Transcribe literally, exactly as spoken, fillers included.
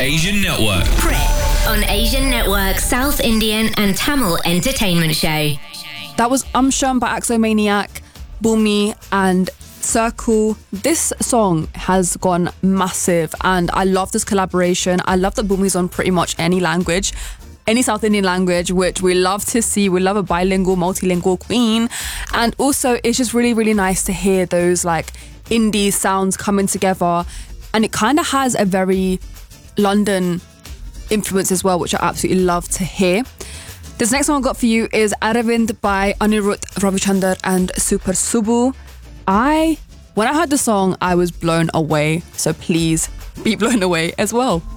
Asian Network. Prit on Asian Network, South Indian and Tamil Entertainment Show. That was Amsham by Axomaniac, Bumi and Circle. This song has gone massive and I love this collaboration. I love that Bumi's on pretty much any language, any South Indian language, which we love to see. We love a bilingual, multilingual queen. And also it's just really, really nice to hear those like indie sounds coming together. And it kind of has a very London influence as well, which I absolutely love to hear. This next one I got for you is Aravind by Anirudh Ravichander and Super Subbu. I, when I heard the song, I was blown away. So please be blown away as well.